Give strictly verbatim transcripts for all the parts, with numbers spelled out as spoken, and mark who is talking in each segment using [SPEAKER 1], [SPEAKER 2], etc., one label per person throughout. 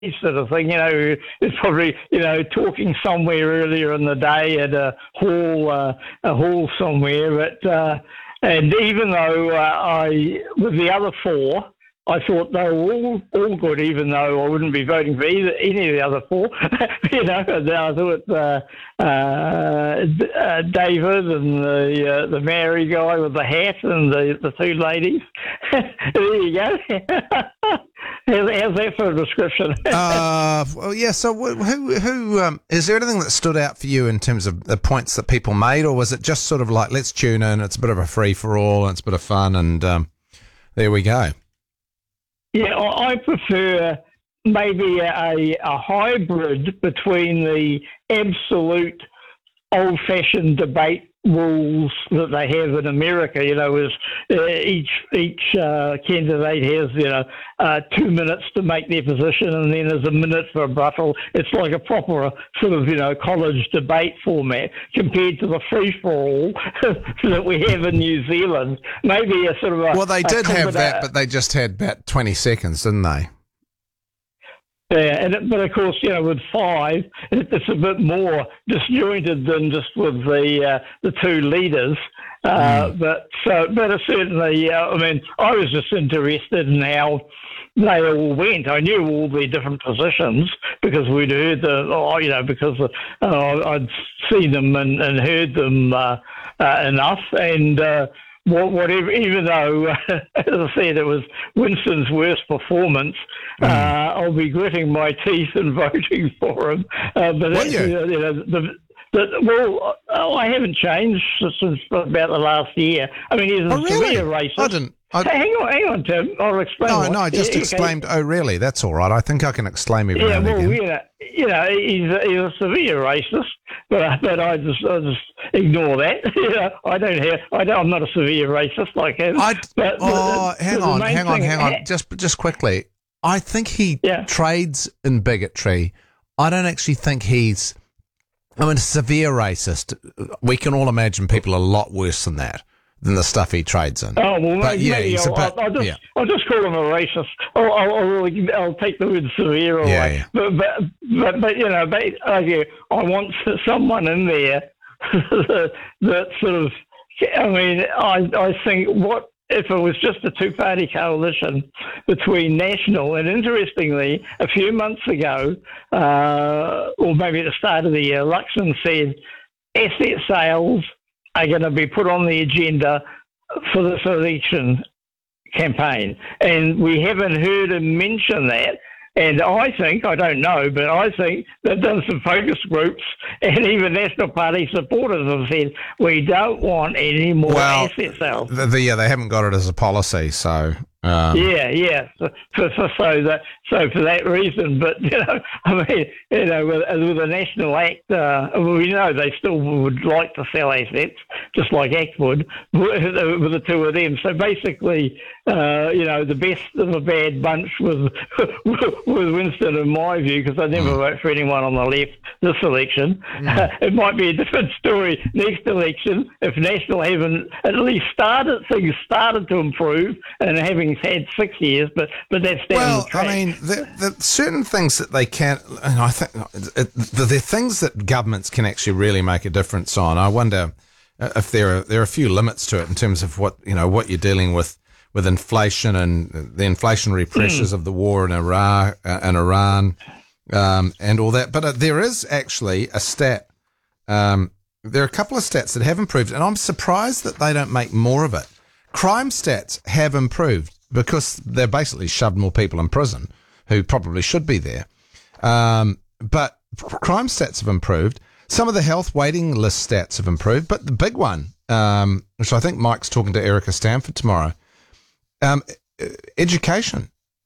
[SPEAKER 1] sort of thing, you know, is probably, you know, talking somewhere earlier in the day at a hall, uh, a hall somewhere. But uh, and even though uh, I, with the other four, I thought they were all, all good, even though I wouldn't be voting for either, any of the other four. you know, I thought uh, uh, uh, David and the uh, the Mary guy with the hat and the, the two ladies. there you go. how's, how's that for a description?
[SPEAKER 2] uh, well, yeah, so who, who um, is there anything that stood out for you in terms of the points that people made, or was it just sort of like, let's tune in, it's a bit of a free-for-all, and it's a bit of fun, and um, there we go?
[SPEAKER 1] Yeah, I prefer maybe a, a hybrid between the absolute old-fashioned debate rules that they have in America. You know, is uh, each each uh, candidate has you know uh, two minutes to make their position, and then there's a minute for rebuttal. It's like a proper sort of you know college debate format compared to the free-for-all that we have in New Zealand. Maybe a sort of a
[SPEAKER 2] well, they did have that,
[SPEAKER 1] uh,
[SPEAKER 2] but they just had about twenty seconds, didn't they?
[SPEAKER 1] Yeah, and, but of course, you know, with five, it's a bit more disjointed than just with the uh, the two leaders. Uh, mm. But so, but certainly, uh, I mean, I was just interested in how they all went. I knew all their different positions because we'd heard the, oh, you know, because uh, I'd seen them and, and heard them uh, uh, enough, and. Uh, Whatever, even though, uh, as I said, it was Winston's worst performance, mm. uh, I'll be gritting my teeth and voting for him. Uh, but
[SPEAKER 2] Will you?
[SPEAKER 1] you know, the, the, well, oh, I haven't changed since about the last year. I mean, he's a
[SPEAKER 2] oh, really?
[SPEAKER 1] severe racist.
[SPEAKER 2] I didn't. I...
[SPEAKER 1] Hey, hang on, hang on, Tim. I'll explain.
[SPEAKER 2] No,
[SPEAKER 1] what.
[SPEAKER 2] no, I just
[SPEAKER 1] yeah,
[SPEAKER 2] exclaimed,
[SPEAKER 1] okay.
[SPEAKER 2] oh, really? That's all right. I think I can exclaim every
[SPEAKER 1] Yeah,
[SPEAKER 2] now and
[SPEAKER 1] well,
[SPEAKER 2] again.
[SPEAKER 1] you know, you know, he's a, he's a severe racist, but but I just I just ignore that. you know, I don't have I don't, I'm not a severe racist like him.
[SPEAKER 2] I,
[SPEAKER 1] but,
[SPEAKER 2] oh,
[SPEAKER 1] but,
[SPEAKER 2] hang
[SPEAKER 1] but
[SPEAKER 2] on, hang on,
[SPEAKER 1] thing,
[SPEAKER 2] hang on. Just just quickly, I think he
[SPEAKER 1] yeah.
[SPEAKER 2] trades in bigotry. I don't actually think he's. I mean, a severe racist. We can all imagine people a lot worse than that. Than the stuff he trades in.
[SPEAKER 1] Oh, well,
[SPEAKER 2] but
[SPEAKER 1] maybe,
[SPEAKER 2] yeah,
[SPEAKER 1] maybe
[SPEAKER 2] he's
[SPEAKER 1] I'll,
[SPEAKER 2] a bit,
[SPEAKER 1] I'll, I'll, just,
[SPEAKER 2] yeah.
[SPEAKER 1] I'll just call him a racist. I'll, I'll, I'll, I'll take the word severe away.
[SPEAKER 2] Yeah, yeah.
[SPEAKER 1] But, but, but, but, you know, but, okay, I want someone in there that, that sort of, I mean, I, I think what, if it was just a two-party coalition between National, and interestingly, a few months ago, uh, or maybe at the start of the year, Luxon said asset sales are going to be put on the agenda for this election campaign. And we haven't heard him mention that. And I think, I don't know, but I think they've done some focus groups, and even National Party supporters have said, we don't want any more
[SPEAKER 2] well,
[SPEAKER 1] asset sales.
[SPEAKER 2] The, the, yeah, they haven't got it as a policy, so... Um,
[SPEAKER 1] yeah, yeah. So, so, so, so, that, so for that reason, but, you know, I mean, you know, with, with the National Act, uh, we know they still would like to sell assets, just like ACT would, with, with the two of them. So basically, uh, you know, the best of a bad bunch was with Winston, in my view, because I never mm. vote for anyone on the left this election. Mm. Uh, it might be a different story next election if National haven't at least started, things started to improve and having had six years, but but that's down
[SPEAKER 2] well,
[SPEAKER 1] the track.
[SPEAKER 2] I mean, the, the certain things that they can't, and I think it, the, the things that governments can actually really make a difference on. I wonder if there are there are a few limits to it in terms of what you know what you're dealing with with inflation and the inflationary pressures mm. of the war in Iraq uh, and Iran um, and all that. But uh, there is actually a stat. Um, there are a couple of stats that have improved, and I'm surprised that they don't make more of it. Crime stats have improved because they're basically shoved more people in prison who probably should be there. Um, but crime stats have improved. Some of the health waiting list stats have improved. But the big one, um, which I think Mike's talking to Erica Stanford tomorrow, um, education.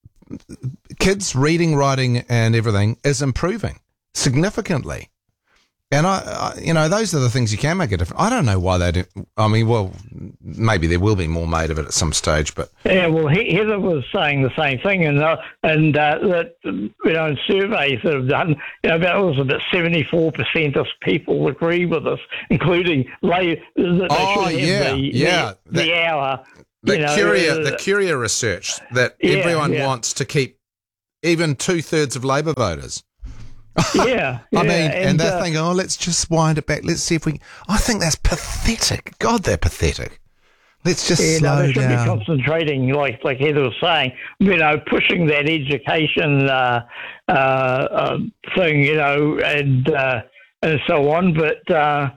[SPEAKER 2] Kids reading, writing and everything is improving significantly. And, I, I, you know, those are the things you can make a difference. I don't know why they do. I mean, well, maybe there will be more made of it at some stage, but...
[SPEAKER 1] Yeah, well, Heather was saying the same thing, and uh, and uh, that, you know, in surveys that have done, you know, about, it was about seventy-four percent of people agree with us, including lay, that they
[SPEAKER 2] oh,
[SPEAKER 1] should have
[SPEAKER 2] yeah,
[SPEAKER 1] the,
[SPEAKER 2] yeah.
[SPEAKER 1] the, the hour.
[SPEAKER 2] The
[SPEAKER 1] you know,
[SPEAKER 2] Curia,
[SPEAKER 1] uh,
[SPEAKER 2] the Curia research that
[SPEAKER 1] yeah,
[SPEAKER 2] everyone
[SPEAKER 1] yeah.
[SPEAKER 2] wants to keep even two thirds of Labor voters.
[SPEAKER 1] Yeah, yeah,
[SPEAKER 2] I mean, and,
[SPEAKER 1] and
[SPEAKER 2] they're
[SPEAKER 1] uh,
[SPEAKER 2] thinking, oh, let's just wind it back. Let's see if we. I think that's pathetic. God, they're pathetic. Let's just
[SPEAKER 1] yeah,
[SPEAKER 2] slow
[SPEAKER 1] no, they should
[SPEAKER 2] down.
[SPEAKER 1] be concentrating, like like Heather was saying, you know, pushing that education uh, uh, uh, thing, you know, and uh, and so on. But uh,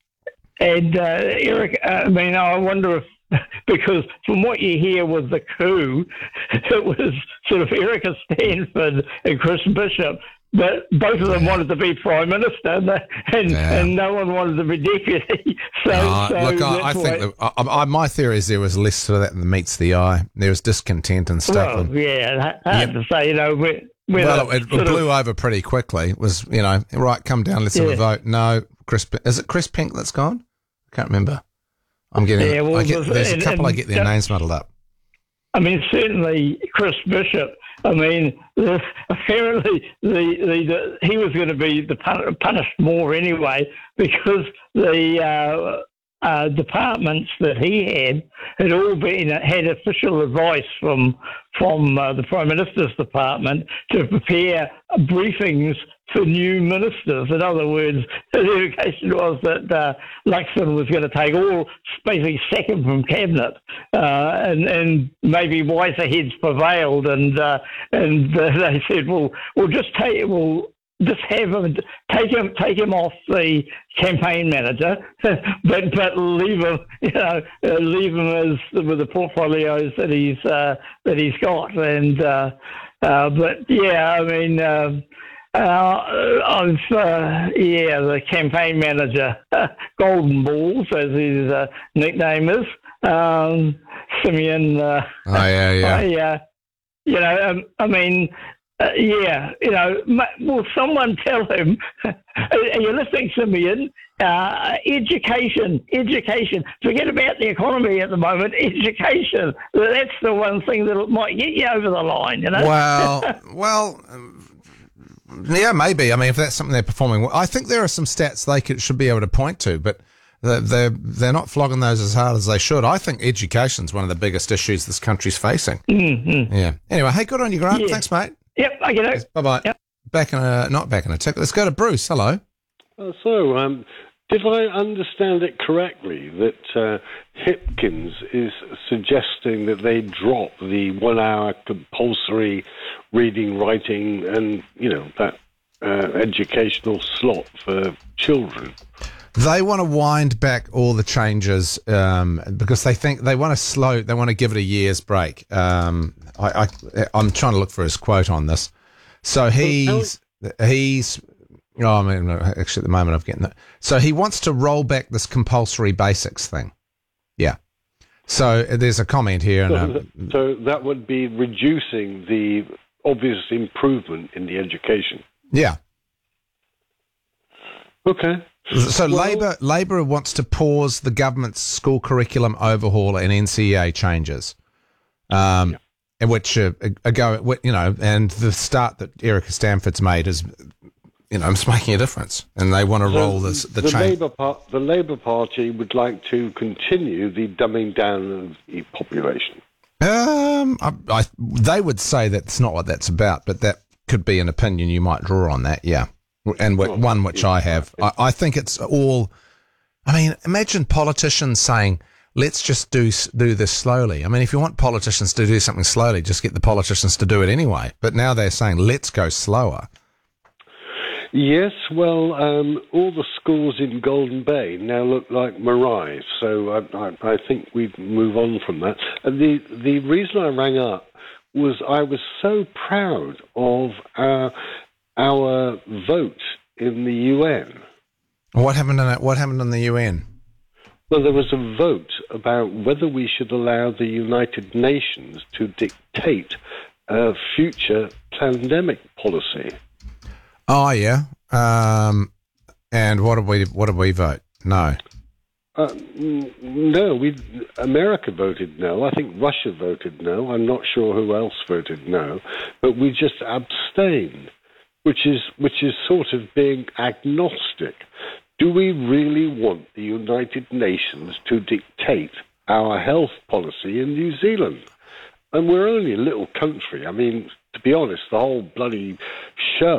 [SPEAKER 1] and uh, Eric, I mean, I wonder if. Because from what you hear with the coup, it was sort of Erica Stanford and Chris Bishop, but both of them wanted to be Prime Minister, and and,
[SPEAKER 2] Yeah.
[SPEAKER 1] and no one wanted to be Deputy. So,
[SPEAKER 2] Uh,
[SPEAKER 1] so
[SPEAKER 2] look, I, I
[SPEAKER 1] that's
[SPEAKER 2] think
[SPEAKER 1] why-
[SPEAKER 2] that, I, I, my theory is there was less to that than meets the eye. There was discontent and stuff.
[SPEAKER 1] well,
[SPEAKER 2] and,
[SPEAKER 1] yeah, hard
[SPEAKER 2] Yep.
[SPEAKER 1] to say, you know. We're, we're
[SPEAKER 2] well, it, it
[SPEAKER 1] sort
[SPEAKER 2] blew
[SPEAKER 1] of,
[SPEAKER 2] over pretty quickly. It was, you know, right, come down, let's have
[SPEAKER 1] Yeah.
[SPEAKER 2] a vote. No, Chris, P- is it Chris Pink that's gone? I can't remember. I'm getting,
[SPEAKER 1] Yeah, well,
[SPEAKER 2] I get,
[SPEAKER 1] was-
[SPEAKER 2] there's a
[SPEAKER 1] and-
[SPEAKER 2] couple I
[SPEAKER 1] and
[SPEAKER 2] get their
[SPEAKER 1] just-
[SPEAKER 2] names muddled up.
[SPEAKER 1] I mean, certainly Chris Bishop. I mean, the, apparently the, the, the he was going to be the pun- punished more anyway because the uh, uh, departments that he had had all been had official advice from from uh, the Prime Minister's department to prepare briefings for new ministers. In other words, the indication was that uh, Luxon was going to take all, basically sack him from cabinet, uh, and, and maybe wiser heads prevailed, and uh, and uh, they said, well, we'll just take, we'll just have him, take him, take him off the campaign manager, but but leave him, you know, uh, leave him as with the portfolios that he's uh, that he's got, and uh, uh, but yeah, I mean. Um, Uh, I've, uh, yeah, the campaign manager, Golden Balls, as his uh, nickname is, um, Simeon. Uh,
[SPEAKER 2] Oh, yeah, yeah.
[SPEAKER 1] I, uh, you know, um, I mean, uh, yeah, you know, ma- will someone tell him, are you listening, Simeon? Uh, education, education. Forget about the economy at the moment. Education. That's the one thing that might get you over the line, you know?
[SPEAKER 2] Well, well, um, yeah, maybe. I mean, if that's something they're performing well, I think there are some stats they could, should be able to point to, but they're, they're, they're not flogging those as hard as they should. I think education's one of the biggest issues this country's facing.
[SPEAKER 1] Mm-hmm.
[SPEAKER 2] Yeah. Anyway, hey, good on you, Grant.
[SPEAKER 1] Yeah.
[SPEAKER 2] Thanks, mate.
[SPEAKER 1] Yep, I get it.
[SPEAKER 2] Bye-bye.
[SPEAKER 1] Yep.
[SPEAKER 2] Back in a, not back in a tick. Let's go to Bruce. Hello.
[SPEAKER 3] Uh, so, um, did I understand it correctly that uh, Hipkins is suggesting that they drop the one-hour compulsory reading, writing, and, you know, that uh, educational slot for children?
[SPEAKER 2] They want to wind back all the changes um, because they think they want to slow. They want to give it a year's break. Um, I, I, I'm trying to look for his quote on this. So he's he's. Oh, I mean, actually, at the moment, I'm getting that. So he wants to roll back this compulsory basics thing. Yeah. So there's a comment here.
[SPEAKER 3] So,
[SPEAKER 2] And, uh,
[SPEAKER 3] so that would be reducing the obvious improvement in the education.
[SPEAKER 2] yeah.
[SPEAKER 3] Okay.
[SPEAKER 2] So
[SPEAKER 3] Well-
[SPEAKER 2] Labor Labor wants to pause the government's school curriculum overhaul and N C E A changes, um, yeah. which uh, ago, you know, and the start that Erica Stanford's made is, you know, it's making a difference, and they want to
[SPEAKER 3] So
[SPEAKER 2] roll this the,
[SPEAKER 3] the
[SPEAKER 2] change.
[SPEAKER 3] Labour Par- the Labour Party would like to continue the dumbing down of the population.
[SPEAKER 2] Um, I, I, they would say that's not what that's about, but that could be an opinion you might draw on that. Yeah. And w- one which I have. I, I think it's all. I mean, imagine politicians saying, "Let's just do do this slowly." I mean, if you want politicians to do something slowly, just get the politicians to do it anyway. But now they're saying, "Let's go slower."
[SPEAKER 3] Yes, well, um, all the schools in Golden Bay now look like Marais, so I, I, I think we move on from that. And the the reason I rang up was I was so proud of our our vote in the U N.
[SPEAKER 2] What happened in it? What happened in the U N?
[SPEAKER 3] Well, there was a vote about whether we should allow the United Nations to dictate a future pandemic policy.
[SPEAKER 2] Oh yeah. Um, and what did we what did we vote? No.
[SPEAKER 3] Uh, no, we America voted no. I think Russia voted no. I'm not sure who else voted no, but we just abstained, which is which is sort of being agnostic. Do we really want the United Nations to dictate our health policy in New Zealand? And we're only a little country. I mean, to be honest, the whole bloody show